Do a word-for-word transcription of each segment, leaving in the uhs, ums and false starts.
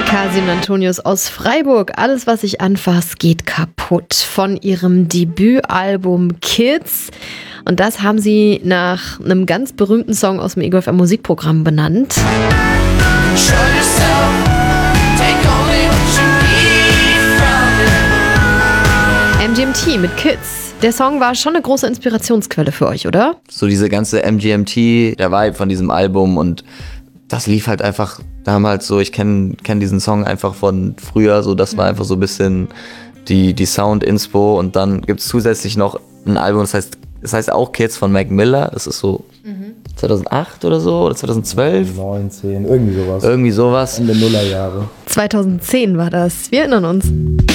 Kasi und Antonius aus Freiburg. Alles, was ich anfasse, geht kaputt. Von ihrem Debütalbum Kids. Und das haben sie nach einem ganz berühmten Song aus dem Ego F M Musikprogramm benannt. M G M T mit Kids. Der Song war schon eine große Inspirationsquelle für euch, oder? So diese ganze M G M T, der Vibe von diesem Album, und das lief halt einfach damals so. Ich kenne kenn diesen Song einfach von früher, so das war einfach so ein bisschen die, die Sound-Inspo. Und dann gibt es zusätzlich noch ein Album, das heißt, das heißt auch Kids von Mac Miller. Das ist so mhm. zweitausendacht oder so, oder zweitausendzwölf. neunzehn, irgendwie sowas. Irgendwie sowas. Ende Nullerjahre. zweitausendzehn war das. Wir erinnern uns.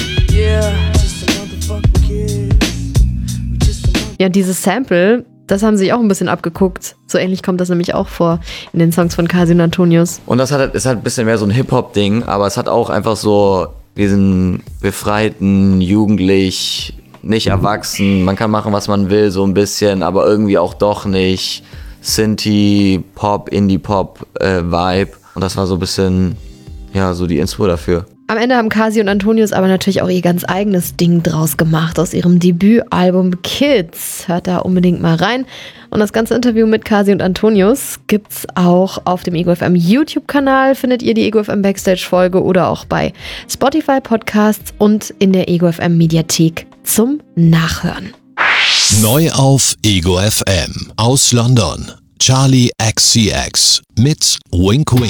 Ja, dieses Sample, das haben sie sich auch ein bisschen abgeguckt. So ähnlich kommt das nämlich auch vor in den Songs von Kasi und Antonius. Und das hat, ist halt ein bisschen mehr so ein Hip-Hop-Ding, aber es hat auch einfach so diesen befreiten, jugendlich, nicht erwachsen, man kann machen, was man will, so ein bisschen, aber irgendwie auch doch nicht. Synthie, Pop, Indie-Pop-Vibe. Äh, und das war so ein bisschen, ja, so die Inspo dafür. Am Ende haben Kasi und Antonius aber natürlich auch ihr ganz eigenes Ding draus gemacht aus ihrem Debütalbum Kids. Hört da unbedingt mal rein. Und das ganze Interview mit Kasi und Antonius gibt's auch auf dem Ego F M YouTube-Kanal. Findet ihr die Ego F M Backstage-Folge oder auch bei Spotify Podcasts und in der Ego F M Mediathek zum Nachhören. Neu auf Ego F M aus London. Charlie X C X mit Wink Wink.